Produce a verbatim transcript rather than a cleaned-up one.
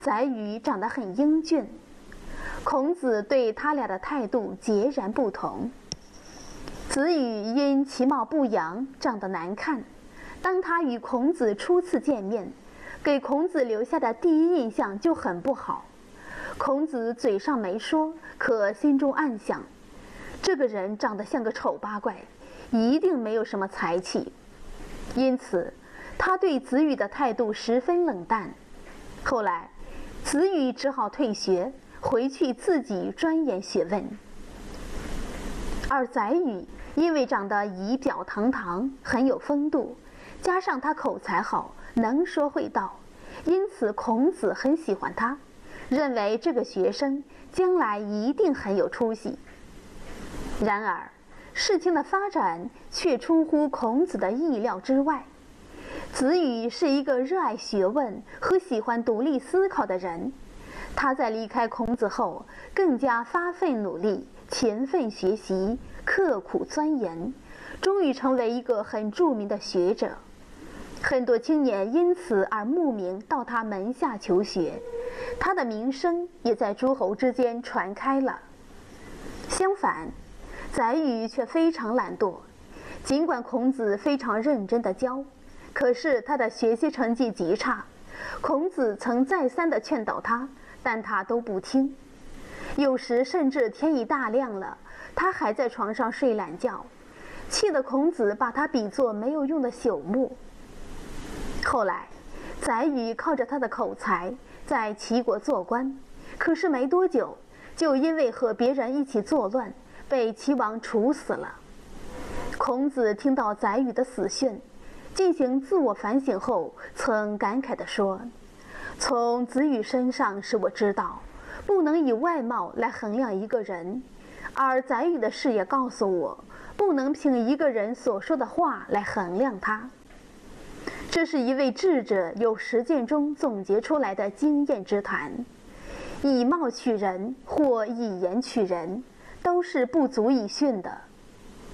宰予长得很英俊，孔子对他俩的态度截然不同。子羽因其貌不扬，长得难看，当他与孔子初次见面，给孔子留下的第一印象就很不好。孔子嘴上没说，可心中暗想，这个人长得像个丑八怪，一定没有什么才气。因此他对子羽的态度十分冷淡。后来子羽只好退学，回去自己钻研学问。而宰予因为长得仪表堂堂，很有风度，加上他口才好，能说会道，因此孔子很喜欢他，认为这个学生将来一定很有出息。然而事情的发展却出乎孔子的意料之外。子羽是一个热爱学问和喜欢独立思考的人，他在离开孔子后更加发奋努力，勤奋学习，刻苦钻研，终于成为一个很著名的学者。很多青年因此而慕名到他门下求学，他的名声也在诸侯之间传开了。相反，宰予却非常懒惰，尽管孔子非常认真地教，可是他的学习成绩极差，孔子曾再三地劝导他，但他都不听。有时甚至天已大亮了，他还在床上睡懒觉，气得孔子把他比作没有用的朽木。后来宰予靠着他的口才在齐国做官，可是没多久就因为和别人一起作乱被齐王处死了。孔子听到宰予的死讯，进行自我反省后，曾感慨地说，从子羽身上使我知道不能以外貌来衡量一个人，而宰予的事也告诉我，不能凭一个人所说的话来衡量他。这是一位智者由实践中总结出来的经验之谈。以貌取人或以言取人，都是不足以训的。